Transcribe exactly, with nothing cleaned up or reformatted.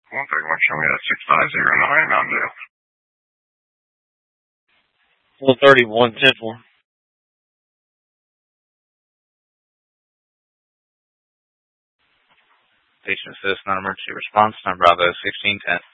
one thirty-one, show me that six five zero nine, Mountain Dew. one thirty-one, ten four. Patient assist, non-emergency response, number Bravo sixteen ten.